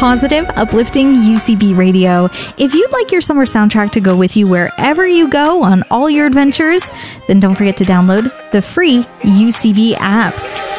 positive, uplifting UCB radio. If you'd like your summer soundtrack to go with you wherever you go on all your adventures, then don't forget to download the free UCB app.